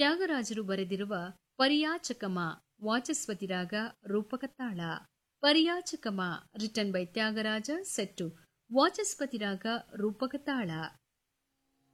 ತ್ಯಾಗರಾಜರು ಬರೆದಿರುವ ಪರಿಯಾಚಕಮ ವಾಚಸ್ಪತಿ ರಾಗ ರೂಪಕ ತಾಳ. ಪರಿಯಾಚಕಮ written by Tyagaraja, set Vachaspati ರಾಗ ರೂಪಕ ತಾಳ.